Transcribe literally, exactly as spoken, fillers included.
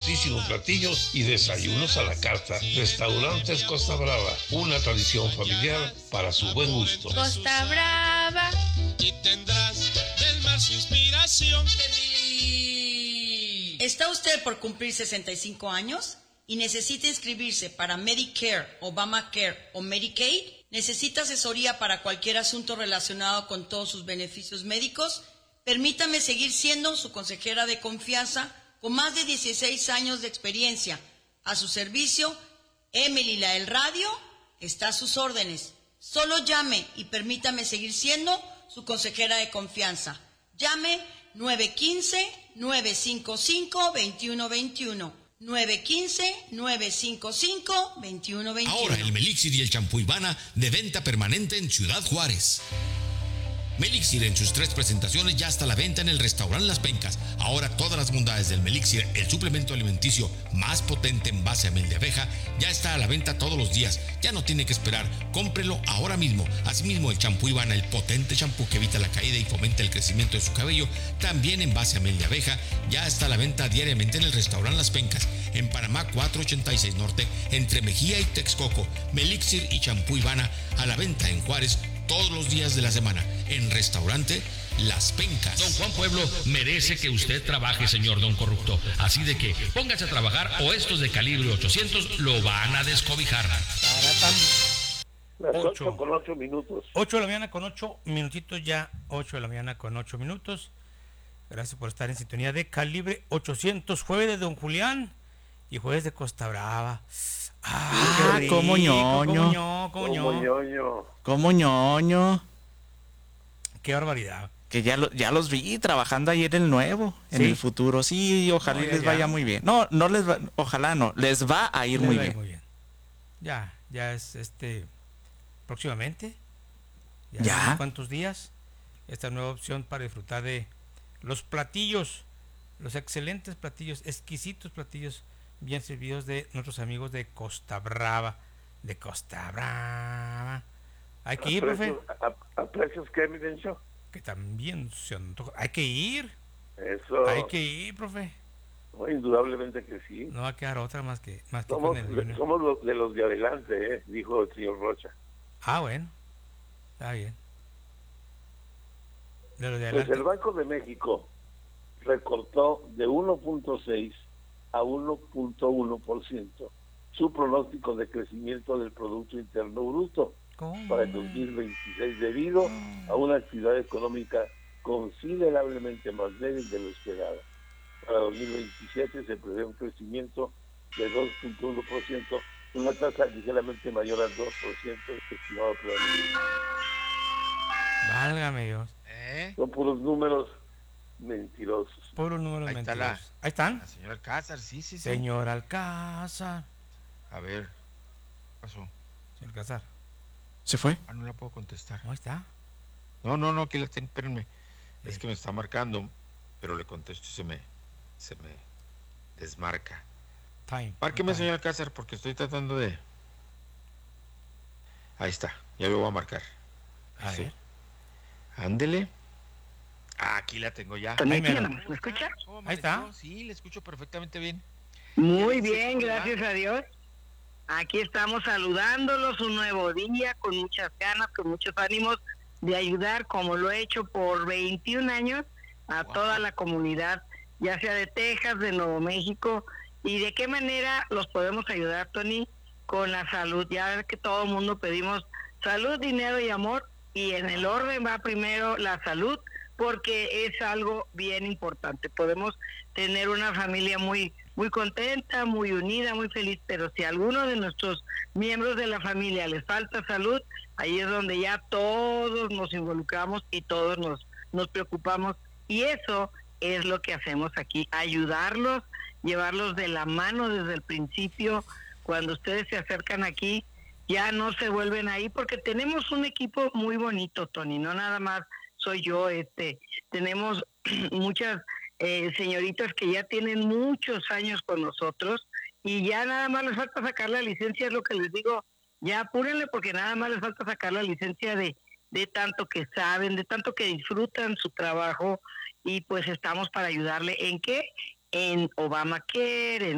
exquisitísimos platillos y desayunos a la carta. Restaurantes Costa Brava, una tradición familiar para su buen gusto. Costa Brava. Y tendrás del mar su inspiración. ¿Está usted por cumplir sesenta y cinco años y necesita inscribirse para Medicare, Obamacare o Medicaid? ¿Necesita asesoría para cualquier asunto relacionado con todos sus beneficios médicos? Permítame seguir siendo su consejera de confianza con más de dieciséis años de experiencia. A su servicio, Emily la del Radio está a sus órdenes. Solo llame y permítame seguir siendo su consejera de confianza. Llame nueve uno cinco, nueve cinco cinco, dos uno dos uno. nueve uno cinco, nueve cinco cinco, dos uno dos uno. Ahora el Melixir y el champú Ivana de venta permanente en Ciudad Juárez. Melixir en sus tres presentaciones ya está a la venta en el restaurante Las Pencas. Ahora todas las bondades del Melixir, el suplemento alimenticio más potente en base a miel de abeja, ya está a la venta todos los días. Ya no tiene que esperar, cómprelo ahora mismo. Asimismo el champú Ivana, el potente champú que evita la caída y fomenta el crecimiento de su cabello, también en base a miel de abeja, ya está a la venta diariamente en el restaurante Las Pencas, en Panamá cuatrocientos ochenta y seis Norte, entre Mejía y Texcoco. Melixir y champú Ivana a la venta en Juárez todos los días de la semana, en restaurante Las Pencas. Don Juan Pueblo merece que usted trabaje, señor Don Corrupto. Así de que póngase a trabajar o estos de calibre ochocientos lo van a descobijar. Las ocho con ocho minutos. ocho de la mañana con ocho minutitos ya. ocho de la mañana con ocho minutos. Gracias por estar en sintonía de Calibre ochocientos. Jueves de Don Julián y jueves de Costa Brava. Ah, rico, cómo ñoño. Cómo ñoño. Cómo ñoño. Qué barbaridad. Que ya, lo, ya los vi trabajando ahí en el nuevo, en ¿sí? El futuro. Sí, ojalá no, ya, les vaya ya. muy bien. No, no les va, ojalá no, les va a ir, muy, va bien. Ir muy bien. Ya, ya es este, próximamente. Ya. ¿Ya? ¿Cuántos días? Esta nueva opción para disfrutar de los platillos, los excelentes platillos, exquisitos platillos bien servidos de nuestros amigos de Costa Brava, de Costa Brava. Hay que ir, profe. ¿A, a precios qué, mi Dencho? Que también se antoja. Hay que ir. Eso. Hay que ir, profe. No, indudablemente que sí. No va a quedar otra más que más que somos, con el somos los de los de adelante, ¿eh? Dijo el señor Rocha. Ah, bueno. Está bien. De los de adelante. Pues el Banco de México recortó de uno punto seis a uno punto uno por ciento su pronóstico de crecimiento del Producto Interno Bruto ¿Cómo? para el dos mil veintiséis debido a una actividad económica considerablemente más débil de lo esperado. Para dos mil veintisiete se prevé un crecimiento de dos punto uno por ciento, una tasa ligeramente mayor al dos por ciento estimado por el ministro. Válgame Dios. ¿Eh? Son puros números mentirosos. Puros números Ahí mentirosos. Está la, Ahí están. La señora Alcázar, sí, sí, sí. Señor Alcázar. A ver, ¿qué pasó? Señor Alcázar. ¿Se fue? Ah, no la puedo contestar. ¿Cómo está? No, no, no, aquí la tengo, espérenme. Sí. Es que me está marcando, pero le contesto y se me, se me desmarca. Time. Márqueme, señor Alcázar, porque estoy tratando de... Ahí está, ya lo voy a marcar. A sí. ver. Ándele. Ah, aquí la tengo ya. ¿Me, ¿Me escucha? Ahí está. Sí, le escucho perfectamente bien. Muy bien, gracias a Dios. Aquí estamos saludándolos un nuevo día, con muchas ganas, con muchos ánimos de ayudar, como lo he hecho por veintiún años, a wow. toda la comunidad, ya sea de Texas, de Nuevo México. ¿Y de qué manera los podemos ayudar, Tony? Con la salud. Ya que todo el mundo pedimos salud, dinero y amor, y en el orden va primero la salud, porque es algo bien importante. Podemos tener una familia muy muy contenta, muy unida, muy feliz, pero si a alguno de nuestros miembros de la familia les falta salud, ahí es donde ya todos nos involucramos y todos nos, nos preocupamos, y eso es lo que hacemos aquí, ayudarlos, llevarlos de la mano desde el principio. Cuando ustedes se acercan aquí, ya no se vuelven ahí, porque tenemos un equipo muy bonito, Tony, no nada más soy yo, este, tenemos muchas eh, señoritas que ya tienen muchos años con nosotros y ya nada más les falta sacar la licencia, es lo que les digo, ya apúrenle porque nada más les falta sacar la licencia de, de tanto que saben, de tanto que disfrutan su trabajo, y pues estamos para ayudarle. ¿En qué? En Obamacare, en